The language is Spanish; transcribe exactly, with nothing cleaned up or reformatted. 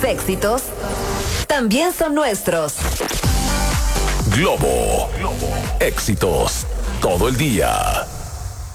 éxitos también son nuestros. Globo. Éxitos todo el día.